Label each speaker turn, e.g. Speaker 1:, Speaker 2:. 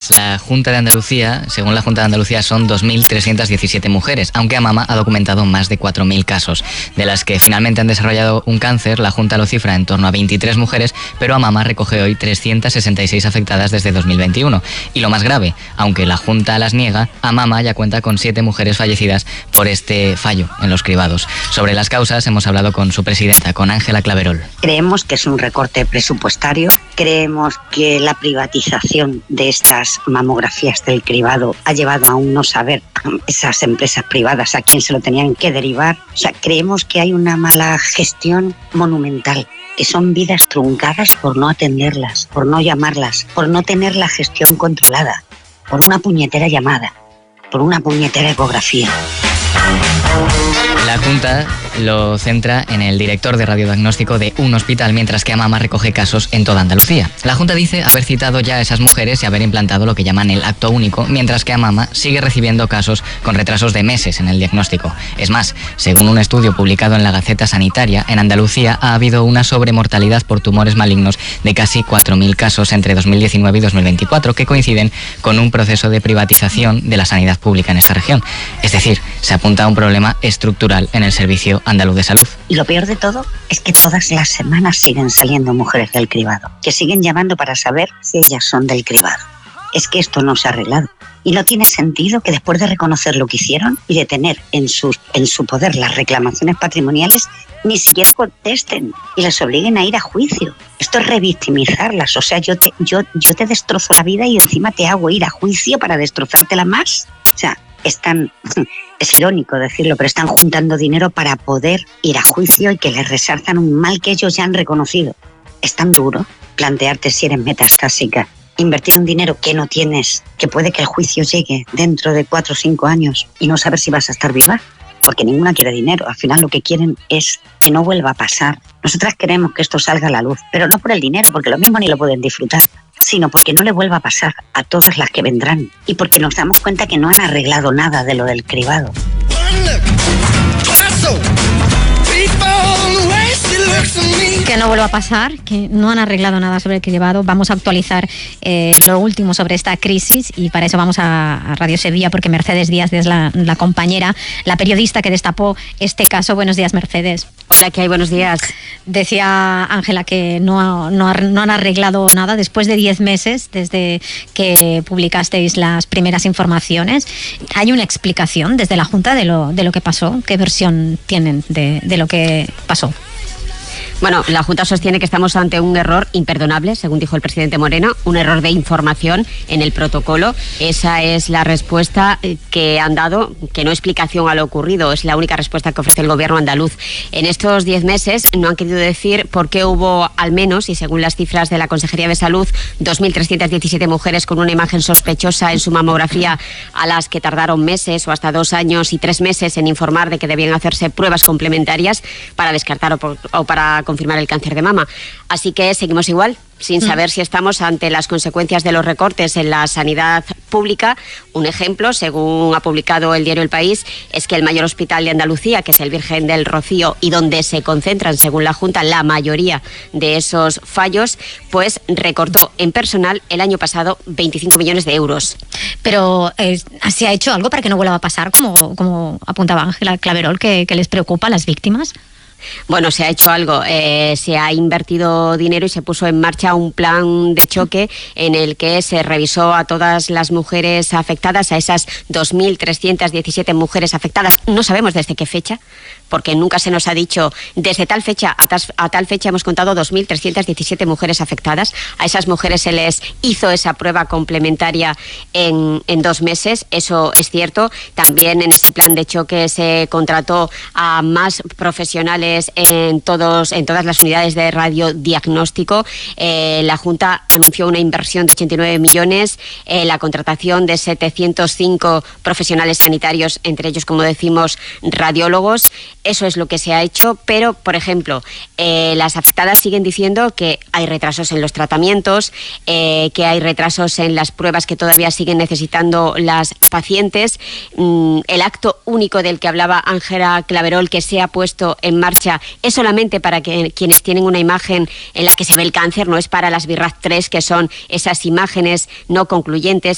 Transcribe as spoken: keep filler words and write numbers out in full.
Speaker 1: La Junta de Andalucía, según la Junta de Andalucía, son dos mil trescientas diecisiete mujeres, aunque Amama ha documentado más de cuatro mil casos. De las que finalmente han desarrollado un cáncer, la Junta lo cifra en torno a veintitrés mujeres, pero Amama recoge hoy trescientas sesenta y seis afectadas desde dos mil veintiuno. Y lo más grave, aunque la Junta las niega, Amama ya cuenta con siete mujeres fallecidas por este fallo en los cribados. Sobre las causas hemos hablado con su presidenta, con Ángela Claverol.
Speaker 2: Creemos que es un recorte presupuestario, creemos que la privatización de estas mamografías del cribado ha llevado a un no saber esas empresas privadas a quién se lo tenían que derivar. O sea, creemos que hay una mala gestión monumental, que son vidas truncadas por no atenderlas, por no llamarlas, por no tener la gestión controlada, por una puñetera llamada, por una puñetera ecografía.
Speaker 1: La Junta lo centra en el director de radiodiagnóstico de un hospital, mientras que Amama recoge casos en toda Andalucía. La Junta dice haber citado ya a esas mujeres y haber implantado lo que llaman el acto único, mientras que Amama sigue recibiendo casos con retrasos de meses en el diagnóstico. Es más, según un estudio publicado en la Gaceta Sanitaria, en Andalucía ha habido una sobremortalidad por tumores malignos de casi cuatro mil casos entre dos mil diecinueve y dos mil veinticuatro, que coinciden con un proceso de privatización de la sanidad pública en esta región. Es decir, se apunta a un problema estructural en el Servicio Andaluz de Salud.
Speaker 2: Y lo peor de todo es que todas las semanas siguen saliendo mujeres del cribado, que siguen llamando para saber si ellas son del cribado. Es que esto no se ha arreglado. Y no tiene sentido que después de reconocer lo que hicieron y de tener en su, en su poder las reclamaciones patrimoniales, ni siquiera contesten y les obliguen a ir a juicio. Esto es revictimizarlas. O sea, yo te, yo, yo te destrozo la vida y encima te hago ir a juicio para destrozártela más. O sea, están, es irónico decirlo, pero están juntando dinero para poder ir a juicio y que les resarzan un mal que ellos ya han reconocido. Es tan duro plantearte si eres metastásica, invertir un dinero que no tienes, que puede que el juicio llegue dentro de cuatro o cinco años y no saber si vas a estar viva, porque ninguna quiere dinero. Al final lo que quieren es que no vuelva a pasar. Nosotras queremos que esto salga a la luz, pero no por el dinero, porque lo mismo ni lo pueden disfrutar, sino porque no le vuelva a pasar a todas las que vendrán y porque nos damos cuenta que no han arreglado nada de lo del cribado.
Speaker 3: Que no vuelva a pasar, que no han arreglado nada sobre el cribado. Vamos a actualizar eh, lo último sobre esta crisis y para eso vamos a, a Radio Sevilla, porque Mercedes Díaz es la, la compañera, la periodista que destapó este caso. Buenos días, Mercedes.
Speaker 4: Hola, ¿qué hay? Buenos días.
Speaker 3: Decía Ángela que no, no, no han arreglado nada después de diez meses desde que publicasteis las primeras informaciones. ¿Hay una explicación desde la Junta de lo, de lo que pasó? ¿Qué versión tienen de, de lo que pasó?
Speaker 4: Bueno, la Junta sostiene que estamos ante un error imperdonable, según dijo el presidente Moreno, un error de información en el protocolo. Esa es la respuesta que han dado, que no explicación a lo ocurrido, es la única respuesta que ofrece el gobierno andaluz. En estos diez meses no han querido decir por qué hubo al menos, y según las cifras de la Consejería de Salud, dos mil trescientas diecisiete mujeres con una imagen sospechosa en su mamografía, a las que tardaron meses o hasta dos años y tres meses en informar de que debían hacerse pruebas complementarias para descartar o, por, o para confirmar el cáncer de mama. Así que seguimos igual, sin saber mm. si estamos ante las consecuencias de los recortes en la sanidad pública. Un ejemplo, según ha publicado el diario El País, es que el mayor hospital de Andalucía, que es el Virgen del Rocío, y donde se concentran, según la Junta, la mayoría de esos fallos, pues recortó en personal el año pasado veinticinco millones de euros.
Speaker 3: Pero eh, ¿se ha hecho algo para que no vuelva a pasar, como, como apuntaba Ángela Claverol, que, que les preocupa a las víctimas?
Speaker 4: Bueno, se ha hecho algo, eh, se ha invertido dinero y se puso en marcha un plan de choque en el que se revisó a todas las mujeres afectadas, a esas dos mil trescientas diecisiete mujeres afectadas. No sabemos desde qué fecha, porque nunca se nos ha dicho desde tal fecha a, tas, a tal fecha hemos contado dos mil trescientas diecisiete mujeres afectadas. A esas mujeres se les hizo esa prueba complementaria en, en dos meses, eso es cierto. También en este plan de choque se contrató a más profesionales en todos en todas las unidades de radiodiagnóstico. Eh, la Junta anunció una inversión de ochenta y nueve millones, eh, la contratación de setecientos cinco profesionales sanitarios, entre ellos, como decimos, radiólogos. Eso es lo que se ha hecho, pero, por ejemplo, eh, las afectadas siguen diciendo que hay retrasos en los tratamientos, eh, que hay retrasos en las pruebas que todavía siguen necesitando las pacientes. Mm, el acto único del que hablaba Ángela Claverol, que se ha puesto en marcha, es solamente para que quienes tienen una imagen en la que se ve el cáncer, no es para las B I R A C tres, que son esas imágenes no concluyentes,